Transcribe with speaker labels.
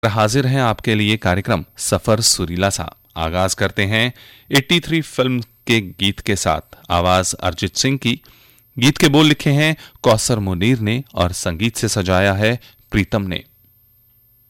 Speaker 1: हाजिर हैं आपके लिए कार्यक्रम सफर सुरीला सा। आगाज करते हैं 83 फिल्म के गीत के साथ। आवाज अरिजीत सिंह की। गीत के बोल लिखे हैं कौसर मुनीर ने और संगीत से सजाया है प्रीतम ने।